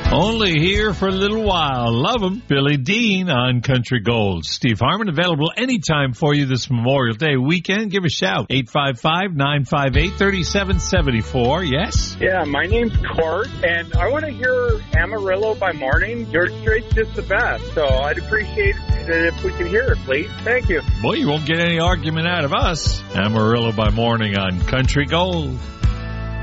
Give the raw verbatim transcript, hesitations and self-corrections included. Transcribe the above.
Only here for a little while. Love him. Billy Dean on Country Gold. Steve Harmon available anytime for you this Memorial Day weekend. Give a shout. eight five five, nine five eight, three seven seven four. Yes? Yeah, my name's Court, and I want to hear Amarillo by Morning. George Strait's just the best, so I'd appreciate it if we could hear it, please. Thank you. Boy, you won't get any argument out of us. Amarillo by Morning on Country Gold.